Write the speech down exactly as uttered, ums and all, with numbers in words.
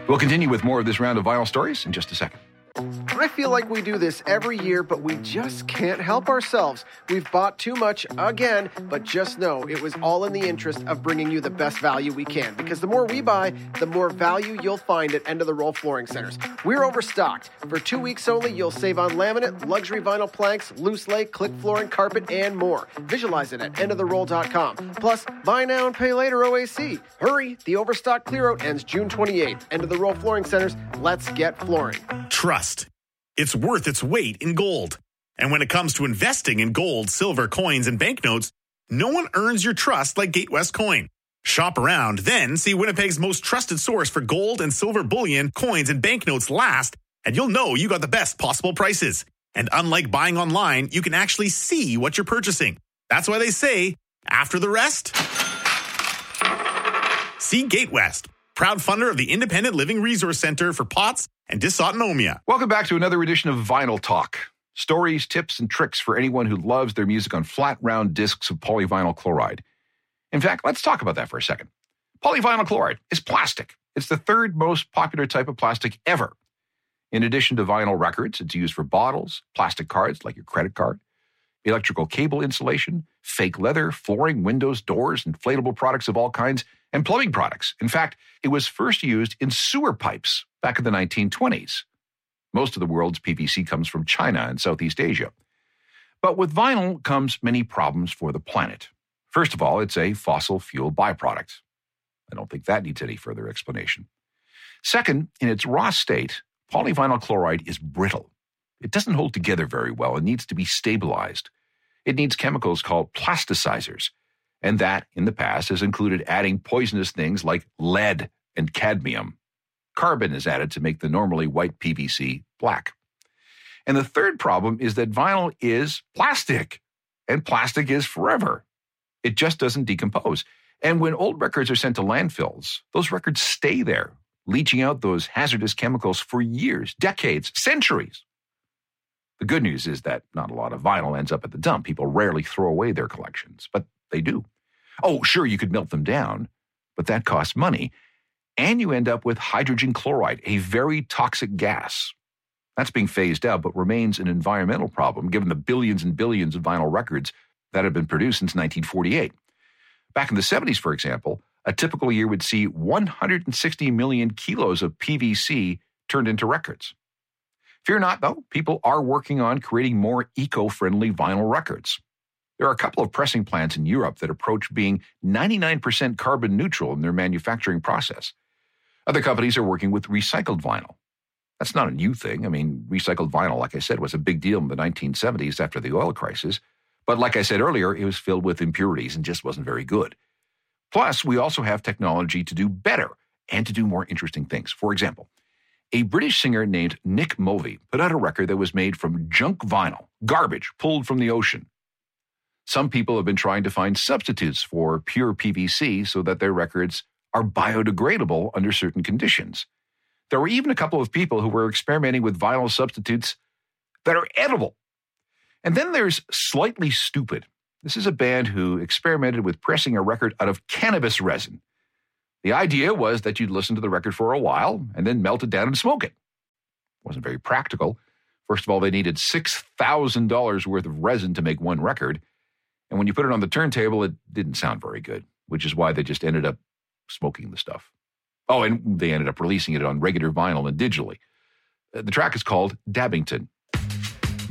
We'll continue with more of this round of vinyl stories in just a second. I feel like we do this every year, but we just can't help ourselves. We've bought too much again, but just know it was all in the interest of bringing you the best value we can, because the more we buy, the more value you'll find at End of the Roll Flooring Centers. We're overstocked. For two weeks only, you'll save on laminate, luxury vinyl planks, loose lay, click flooring, carpet, and more. Visualize it at end of the roll dot com. Plus, buy now and pay later O A C. Hurry, the overstock clearout ends June twenty-eighth. End of the Roll Flooring Centers, let's get flooring. Trust. It's worth its weight in gold. And when it comes to investing in gold, silver, coins, and banknotes, no one earns your trust like Gatewest Coin. Shop around, then see Winnipeg's most trusted source for gold and silver bullion, coins, and banknotes last, and you'll know you got the best possible prices. And unlike buying online, you can actually see what you're purchasing. That's why they say, after the rest, see Gatewest, proud funder of the Independent Living Resource Center for P O T S and dysautonomia. Welcome back to another edition of Vinyl Talk. Stories, tips, and tricks for anyone who loves their music on flat, round discs of polyvinyl chloride. In fact, let's talk about that for a second. Polyvinyl chloride is plastic. It's the third most popular type of plastic ever. In addition to vinyl records, it's used for bottles, plastic cards like your credit card, electrical cable insulation, fake leather, flooring, windows, doors, inflatable products of all kinds, and plumbing products. In fact, it was first used in sewer pipes back in the nineteen twenties. Most of the world's P V C comes from China and Southeast Asia. But with vinyl comes many problems for the planet. First of all, it's a fossil fuel byproduct. I don't think that needs any further explanation. Second, in its raw state, polyvinyl chloride is brittle. It doesn't hold together very well and needs to be stabilized. It needs chemicals called plasticizers, and that, in the past, has included adding poisonous things like lead and cadmium. Carbon is added to make the normally white P V C black. And the third problem is that vinyl is plastic, and plastic is forever. It just doesn't decompose. And when old records are sent to landfills, those records stay there, leaching out those hazardous chemicals for years, decades, centuries. The good news is that not a lot of vinyl ends up at the dump. People rarely throw away their collections, but they do. Oh, sure, you could melt them down, but that costs money. And you end up with hydrogen chloride, a very toxic gas. That's being phased out, but remains an environmental problem given the billions and billions of vinyl records that have been produced since nineteen forty-eight. Back in the seventies, for example, a typical year would see one hundred sixty million kilos of P V C turned into records. Fear not, though, people are working on creating more eco-friendly vinyl records. There are a couple of pressing plants in Europe that approach being ninety-nine percent carbon neutral in their manufacturing process. Other companies are working with recycled vinyl. That's not a new thing. I mean, recycled vinyl, like I said, was a big deal in the nineteen seventies after the oil crisis. But like I said earlier, it was filled with impurities and just wasn't very good. Plus, we also have technology to do better and to do more interesting things. For example, a British singer named Nick Mulvey put out a record that was made from junk vinyl, garbage pulled from the ocean. Some people have been trying to find substitutes for pure P V C so that their records are biodegradable under certain conditions. There were even a couple of people who were experimenting with vinyl substitutes that are edible. And then there's Slightly Stupid. This is a band who experimented with pressing a record out of cannabis resin. The idea was that you'd listen to the record for a while and then melt it down and smoke it. It wasn't very practical. First of all, they needed six thousand dollars worth of resin to make one record. And when you put it on the turntable, it didn't sound very good, which is why they just ended up smoking the stuff. Oh, and they ended up releasing it on regular vinyl and digitally. The track is called Dabbington.